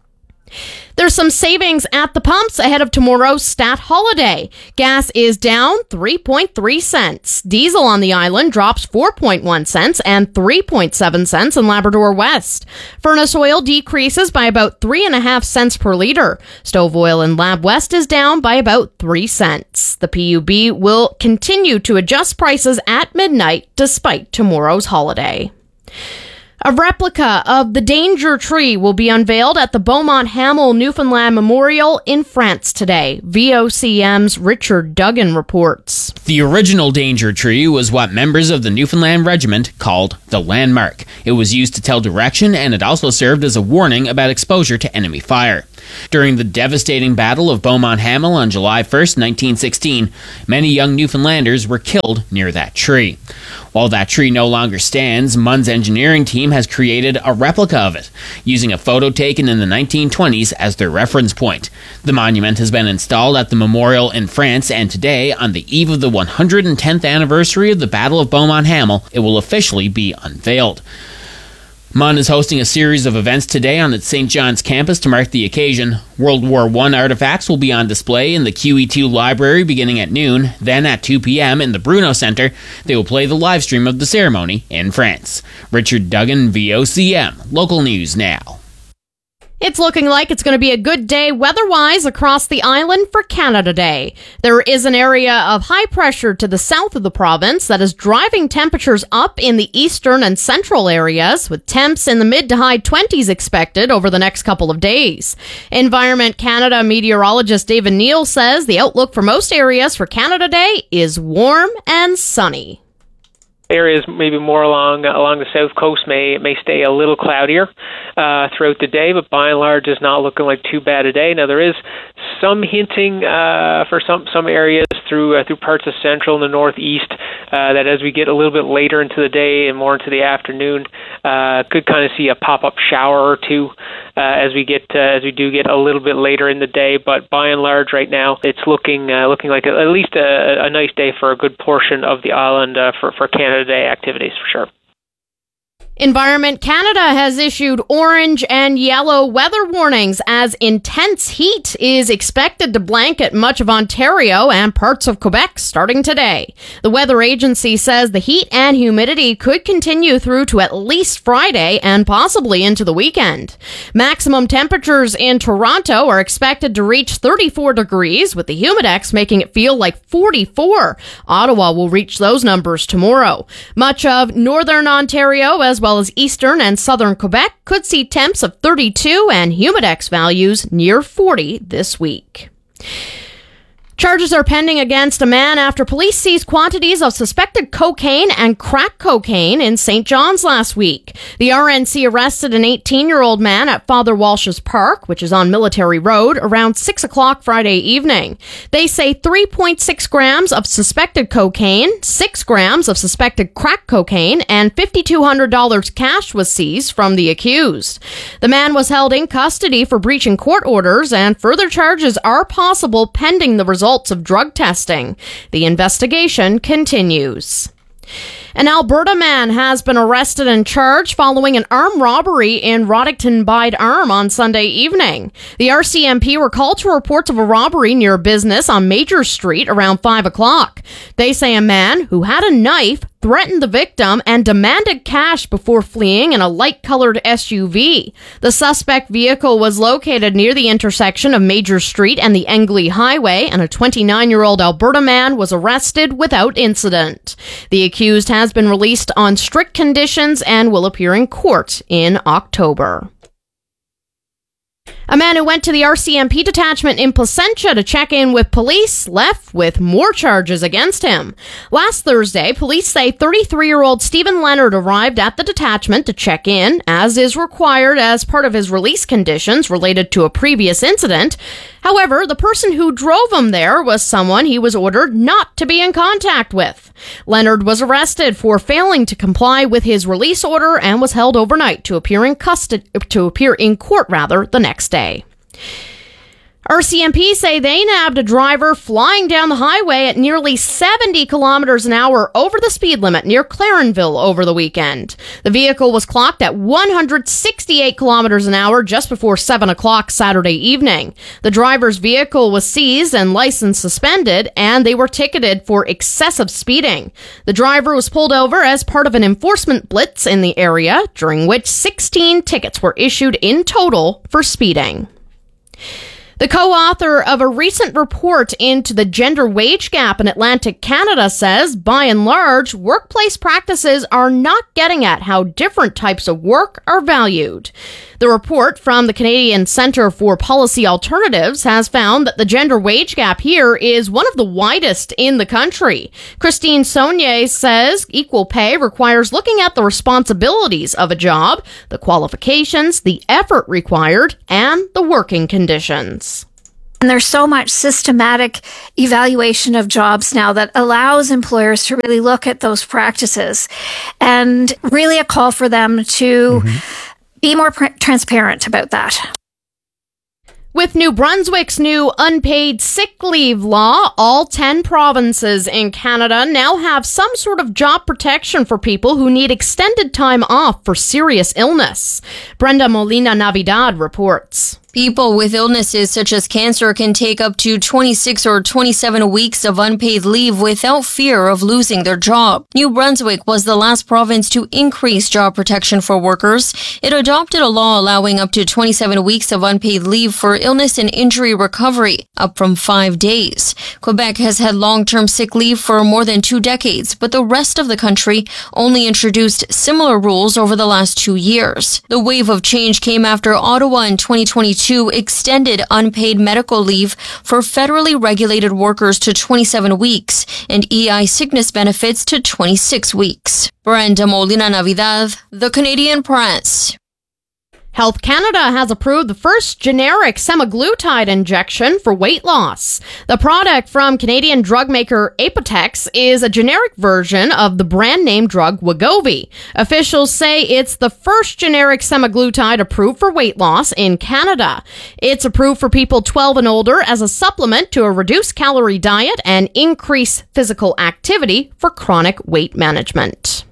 There's some savings at the pumps ahead of tomorrow's stat holiday. Gas is down 3.3 cents. Diesel on the island drops 4.1 cents and 3.7 cents in Labrador West. Furnace oil decreases by about 3.5 cents per liter. Stove oil in Lab West is down by about 3 cents. The PUB will continue to adjust prices at midnight despite tomorrow's holiday. A replica of the Danger Tree will be unveiled at the Beaumont Hamel Newfoundland Memorial in France today. VOCM's Richard Duggan reports. The original Danger Tree was what members of the Newfoundland Regiment called the landmark. It was used to tell direction, and it also served as a warning about exposure to enemy fire. During the devastating Battle of Beaumont Hamel on July 1st, 1916, many young Newfoundlanders were killed near that tree. While that tree no longer stands, Munn's engineering team has created a replica of it, using a photo taken in the 1920s as their reference point. The monument has been installed at the memorial in France, and today, on the eve of the 110th anniversary of the Battle of Beaumont Hamel, it will officially be unveiled. Munn is hosting a series of events today on its St. John's campus to mark the occasion. World War I artifacts will be on display in the QE2 library beginning at noon. Then at 2 p.m. in the Bruno Center, they will play the live stream of the ceremony in France. Richard Duggan, VOCM. Local News Now. It's looking like it's going to be a good day weather-wise across the island for Canada Day. There is an area of high pressure to the south of the province that is driving temperatures up in the eastern and central areas, with temps in the mid to high 20s expected over the next couple of days. Environment Canada meteorologist David Neal says the outlook for most areas for Canada Day is warm and sunny. Areas maybe more along the south coast may stay a little cloudier throughout the day, but by and large is not looking like too bad a day. Now there is some hinting for some areas through parts of central and the northeast that as we get a little bit later into the day and more into the afternoon, could kind of see a pop-up shower or two as we do get a little bit later in the day. But by and large, right now, it's looking like at least a nice day for a good portion of the island for Canada Day activities for sure. Environment Canada has issued orange and yellow weather warnings as intense heat is expected to blanket much of Ontario and parts of Quebec starting today. The weather agency says the heat and humidity could continue through to at least Friday and possibly into the weekend. Maximum temperatures in Toronto are expected to reach 34 degrees, with the humidex making it feel like 44. Ottawa will reach those numbers tomorrow. Much of northern Ontario, as well as eastern and southern Quebec, could see temps of 32 and humidex values near 40 this week. Charges are pending against a man after police seized quantities of suspected cocaine and crack cocaine in St. John's last week. The RNC arrested an 18-year-old man at Father Walsh's Park, which is on Military Road, around 6 o'clock Friday evening. They say 3.6 grams of suspected cocaine, 6 grams of suspected crack cocaine, and $5,200 cash was seized from the accused. The man was held in custody for breaching court orders, and further charges are possible pending the results of drug testing. The investigation continues. An Alberta man has been arrested and charged following an armed robbery in Roddickton Bide Arm on Sunday evening. The RCMP were called to reports of a robbery near a business on Major Street around 5 o'clock. They say a man who had a knife threatened the victim and demanded cash before fleeing in a light-colored SUV. The suspect vehicle was located near the intersection of Major Street and the Engley Highway, and a 29-year-old Alberta man was arrested without incident. The accused has been released on strict conditions and will appear in court in October. A man who went to the RCMP detachment in Placentia to check in with police left with more charges against him. Last Thursday, police say 33-year-old Stephen Leonard arrived at the detachment to check in, as is required as part of his release conditions related to a previous incident. However, the person who drove him there was someone he was ordered not to be in contact with. Leonard was arrested for failing to comply with his release order and was held overnight to appear in court the next day. RCMP say they nabbed a driver flying down the highway at nearly 70 kilometers an hour over the speed limit near Clarenville over the weekend. The vehicle was clocked at 168 kilometers an hour just before 7 o'clock Saturday evening. The driver's vehicle was seized and license suspended, and they were ticketed for excessive speeding. The driver was pulled over as part of an enforcement blitz in the area, during which 16 tickets were issued in total for speeding. The co-author of a recent report into the gender wage gap in Atlantic Canada says, by and large, workplace practices are not getting at how different types of work are valued. The report from the Canadian Centre for Policy Alternatives has found that the gender wage gap here is one of the widest in the country. Christine Saunier says equal pay requires looking at the responsibilities of a job, the qualifications, the effort required, and the working conditions. And there's so much systematic evaluation of jobs now that allows employers to really look at those practices, and really a call for them to be more transparent about that. With New Brunswick's new unpaid sick leave law, all 10 provinces in Canada now have some sort of job protection for people who need extended time off for serious illness. Brenda Molina Navidad reports. People with illnesses such as cancer can take up to 26 or 27 weeks of unpaid leave without fear of losing their job. New Brunswick was the last province to increase job protection for workers. It adopted a law allowing up to 27 weeks of unpaid leave for illness and injury recovery, up from 5 days. Quebec has had long-term sick leave for more than 2 decades, but the rest of the country only introduced similar rules over the last 2 years. The wave of change came after Ottawa in 2022 extended unpaid medical leave for federally regulated workers to 27 weeks and EI sickness benefits to 26 weeks. Brenda Molina Navidad, The Canadian Press. Health Canada has approved the first generic semaglutide injection for weight loss. The product from Canadian drug maker Apotex is a generic version of the brand name drug Wegovy. Officials say it's the first generic semaglutide approved for weight loss in Canada. It's approved for people 12 and older as a supplement to a reduced calorie diet and increase physical activity for chronic weight management.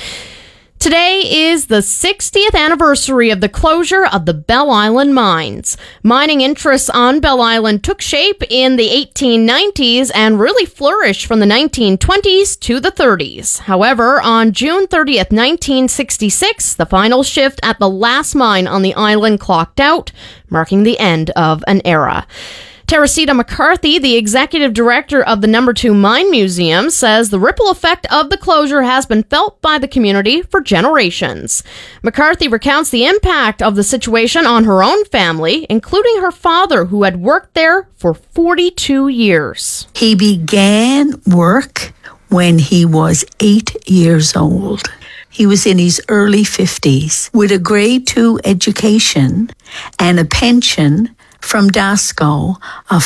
Today is the 60th anniversary of the closure of the Bell Island mines. Mining interests on Bell Island took shape in the 1890s and really flourished from the 1920s to the 30s. However, on June 30th, 1966, the final shift at the last mine on the island clocked out, marking the end of an era. Teresita McCarthy, the executive director of the No. 2 Mine Museum, says the ripple effect of the closure has been felt by the community for generations. McCarthy recounts the impact of the situation on her own family, including her father, who had worked there for 42 years. He began work when he was 8 years old. He was in his early 50s with a grade 2 education and a pension from Dasco of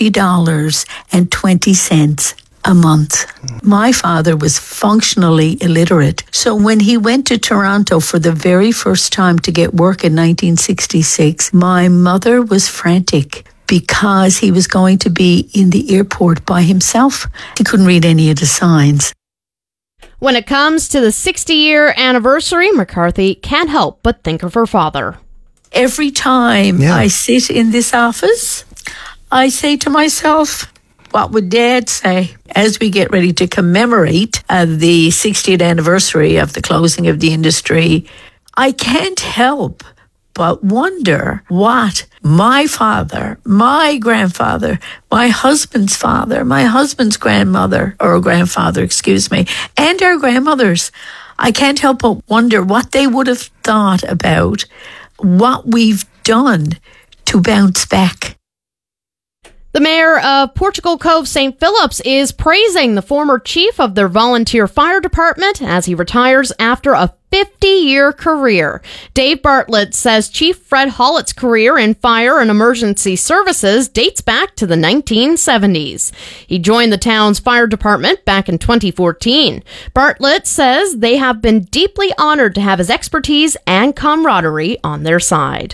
$40.20 a month. My father was functionally illiterate, so when he went to Toronto for the very first time to get work in 1966, my mother was frantic because he was going to be in the airport by himself. He couldn't read any of the signs. When it comes to the 60-year anniversary, McCarthy can't help but think of her father. Every time I sit in this office, I say to myself, what would Dad say? As we get ready to commemorate the 60th anniversary of the closing of the industry, I can't help but wonder what my father, my grandfather, my husband's father, my husband's grandmother, or grandfather, and our grandmothers, I can't help but wonder what they would have thought about what we've done to bounce back. The mayor of Portugal Cove St. Phillips is praising the former chief of their volunteer fire department as he retires after a 50-year career. Dave Bartlett says Chief Fred Hollett's career in fire and emergency services dates back to the 1970s. He joined the town's fire department back in 2014. Bartlett says they have been deeply honored to have his expertise and camaraderie on their side.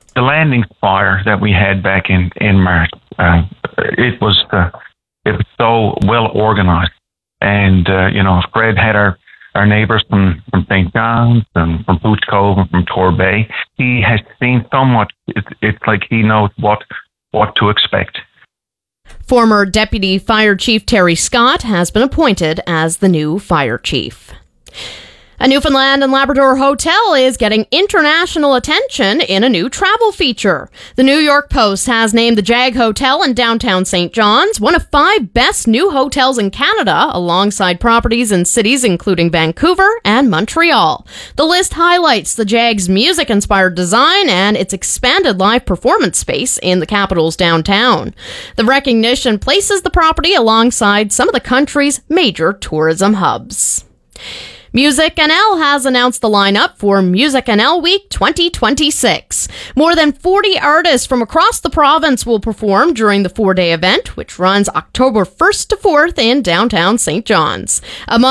the landing fire that we had back in March, it was so well organized. And, Fred had our neighbors from St. John's and from Pooch Cove and from Torbay. He has seen so much. It's like he knows what to expect. Former Deputy Fire Chief Terry Scott has been appointed as the new fire chief. A Newfoundland and Labrador hotel is getting international attention in a new travel feature. The New York Post has named the Jag Hotel in downtown St. John's one of 5 best new hotels in Canada, alongside properties in cities including Vancouver and Montreal. The list highlights the Jag's music-inspired design and its expanded live performance space in the capital's downtown. The recognition places the property alongside some of the country's major tourism hubs. Music NL has announced the lineup for Music NL Week 2026. More than 40 artists from across the province will perform during the 4-day event, which runs October 1st to 4th in downtown St. John's. Among